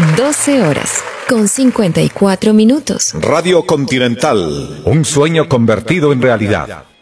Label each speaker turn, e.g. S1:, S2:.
S1: 12 horas con 54 minutos.
S2: Radio Continental.
S3: Un sueño convertido en realidad.